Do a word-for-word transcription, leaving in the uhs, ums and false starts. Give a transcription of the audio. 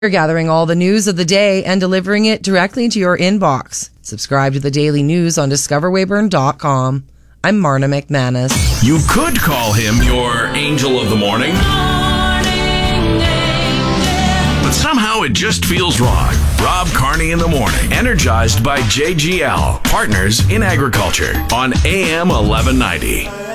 We're gathering all the news of the day and delivering it directly into your inbox. Subscribe to the daily news on discover weyburn dot com. I'm Marna McManus. You could call him your angel of the morning, but somehow it just feels wrong. Rob Carney in the morning, energized by J G L, Partners in Agriculture, on A M eleven ninety.